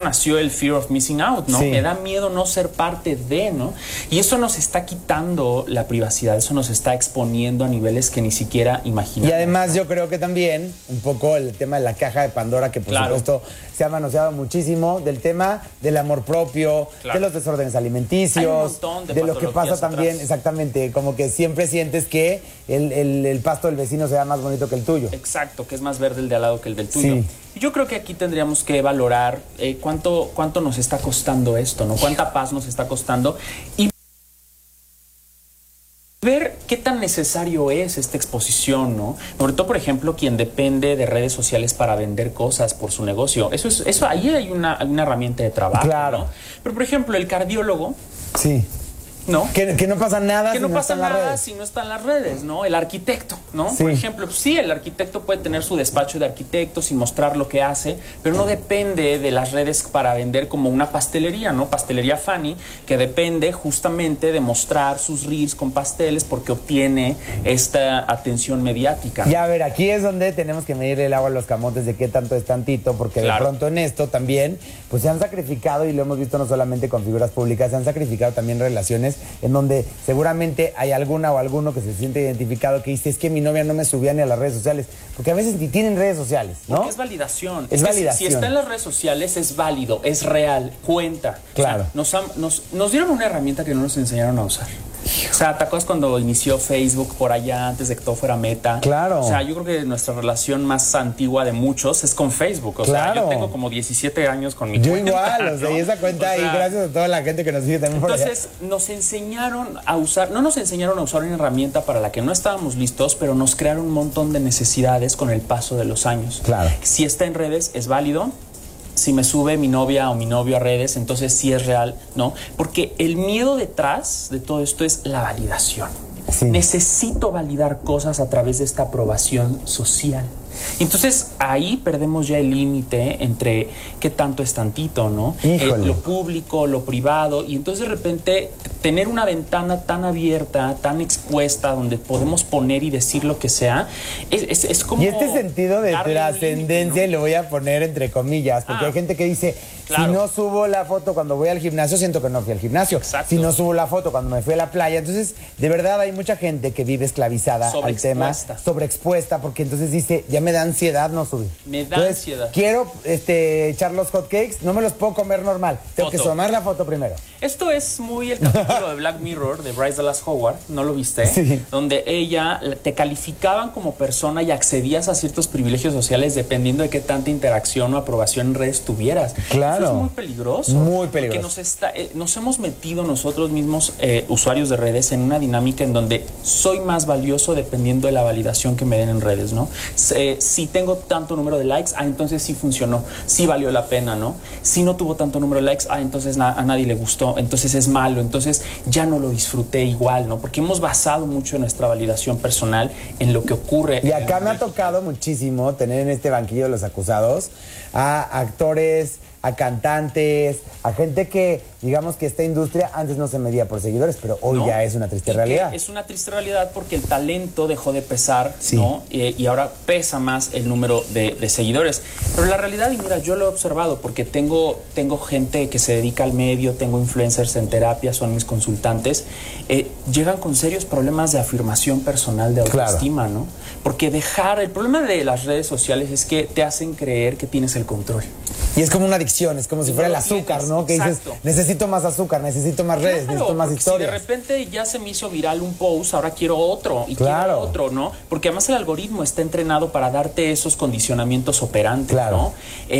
nació el fear of missing out, ¿no? Sí. Me da miedo no ser parte de, ¿no? Y eso nos está quitando la privacidad, eso nos está exponiendo a niveles que ni siquiera imaginamos. Y además yo creo que también un poco el tema de la caja de Pandora, que por supuesto se ha manoseado muchísimo, del tema del amor propio, de los desórdenes alimenticios, hay un montón de lo que pasa también, atrás. Exactamente, como que siempre sientes que el pasto del vecino sea más bonito que el tuyo. Exacto, que es más verde el de al lado que el del tuyo. Sí. Yo creo que aquí tendríamos que valorar cuánto nos está costando esto, ¿no? Cuánta paz nos está costando y ver qué tan necesario es esta exposición, ¿no? Sobre todo, por ejemplo, quien depende de redes sociales para vender cosas por su negocio. Eso ahí hay una herramienta de trabajo, claro, ¿no? Pero, por ejemplo, el cardiólogo... Sí. ¿No? Que no pasa nada si no está en las redes, ¿no? El arquitecto, ¿no? Sí. Por ejemplo, pues sí, el arquitecto puede tener su despacho de arquitectos y mostrar lo que hace, pero no depende de las redes para vender como una pastelería, ¿no? Pastelería Fanny, que depende justamente de mostrar sus reels con pasteles porque obtiene esta atención mediática, ¿no? Y a ver, aquí es donde tenemos que medirle el agua a los camotes de qué tanto es tantito, porque de pronto en esto también, pues se han sacrificado, y lo hemos visto no solamente con figuras públicas, se han sacrificado también relaciones en donde seguramente hay alguna o alguno que se siente identificado que dice, es que mi novia no me subía ni a las redes sociales, porque a veces ni tienen redes sociales, ¿no? Porque es validación. Es validación. Si está en las redes sociales es válido, es real, cuenta. Claro. O sea, nos dieron una herramienta que no nos enseñaron a usar. O sea, ¿te acuerdas cuando inició Facebook por allá antes de que todo fuera Meta? Claro. O sea, yo creo que nuestra relación más antigua de muchos es con Facebook. O sea, yo tengo como 17 años con mi cuenta. Yo igual, o sea, y esa cuenta ahí, gracias a toda la gente que nos sigue también por allá. Entonces, nos enseñaron a usar, no nos enseñaron a usar una herramienta para la que no estábamos listos, pero nos crearon un montón de necesidades con el paso de los años. Claro. Si está en redes, es válido. Si me sube mi novia o mi novio a redes, entonces sí es real, ¿no? Porque el miedo detrás de todo esto es la validación. Sí. Necesito validar cosas a través de esta aprobación social. Entonces ahí perdemos ya el límite entre qué tanto es tantito, ¿no? Lo público, lo privado, y entonces de repente tener una ventana tan abierta, tan expuesta, donde podemos poner y decir lo que sea, es como... Y este sentido de trascendencia, ¿no? Y lo voy a poner entre comillas, porque hay gente que dice, claro, si no subo la foto cuando voy al gimnasio, siento que no fui al gimnasio. Exacto. Si no subo la foto cuando me fui a la playa, entonces de verdad hay mucha gente que vive esclavizada al tema, sobreexpuesta, porque entonces dice, ya me da ansiedad no subir. Me da ansiedad. Quiero echar los hotcakes, no me los puedo comer normal. Tengo que tomar la foto primero. Esto es muy el capítulo de Black Mirror de Bryce Dallas Howard, ¿no lo viste? Sí. Donde ella te calificaban como persona y accedías a ciertos privilegios sociales dependiendo de qué tanta interacción o aprobación en redes tuvieras. Claro. Eso es muy peligroso. Muy peligroso. Porque nos hemos metido nosotros mismos, usuarios de redes, en una dinámica en donde soy más valioso dependiendo de la validación que me den en redes, ¿no? Si tengo tanto número de likes, entonces sí funcionó, sí valió la pena, ¿no? Si no tuvo tanto número de likes, entonces a nadie le gustó, entonces es malo, entonces ya no lo disfruté igual, ¿no? Porque hemos basado mucho nuestra validación personal en lo que ocurre. Y acá me ha tocado muchísimo tener en este banquillo de los acusados a actores, a cantantes, a gente que, digamos que esta industria antes no se medía por seguidores, pero hoy ya es una triste realidad. Es una triste realidad porque el talento dejó de pesar, sí, ¿no? Y ahora pesa más el número de seguidores. Pero la realidad, y mira, yo lo he observado porque tengo gente que se dedica al medio, tengo influencers en terapia, son mis consultantes, llegan con serios problemas de afirmación personal, de autoestima, claro, ¿no? Porque el problema de las redes sociales es que te hacen creer que tienes el control. Y es como una adicción, es como si fuera el azúcar, ¿no? Que dices, necesito más azúcar, necesito más redes, necesito más historias. Si de repente ya se me hizo viral un post, ahora quiero otro, y quiero otro, ¿no? Porque además el algoritmo está entrenado para darte esos condicionamientos operantes, ¿no?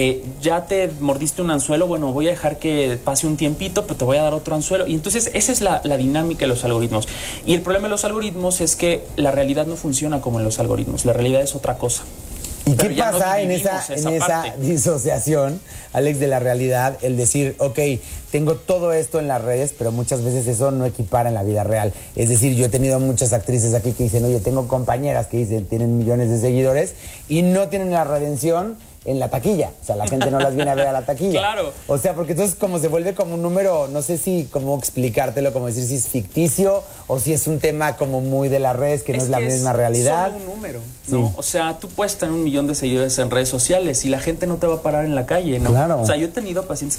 Ya te mordiste un anzuelo, bueno, voy a dejar que pase un tiempito, pero te voy a dar otro anzuelo. Y entonces esa es la dinámica de los algoritmos. Y el problema de los algoritmos es que la realidad no funciona como en los algoritmos, la realidad es otra cosa. ¿Y qué pasa en esa disociación, Alex, de la realidad? El decir, ok, tengo todo esto en las redes, pero muchas veces eso no equipara en la vida real. Es decir, yo he tenido muchas actrices aquí que dicen, oye, tengo compañeras que dicen, tienen millones de seguidores y no tienen la redención en la taquilla. O sea, la gente no las viene a ver a la taquilla. Claro. O sea, porque entonces como se vuelve como un número, no sé si cómo explicártelo, como decir si es ficticio o si es un tema como muy de las redes que no es la misma realidad. Es solo un número, ¿no? Sí. O sea, tú puedes tener 1 millón de seguidores en redes sociales y la gente no te va a parar en la calle, ¿no? Claro. O sea, yo he tenido pacientes